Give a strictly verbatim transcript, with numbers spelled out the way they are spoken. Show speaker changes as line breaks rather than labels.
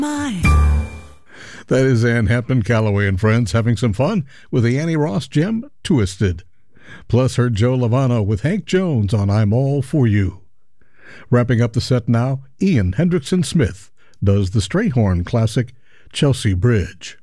My.
That is Ann Hepman, Calloway and Friends having some fun with the Annie Ross gem, Twisted. Plus heard Joe Lovano with Hank Jones on I'm All For You. Wrapping up the set now, Ian Hendrickson Smith does the Strayhorn classic, Chelsea Bridge.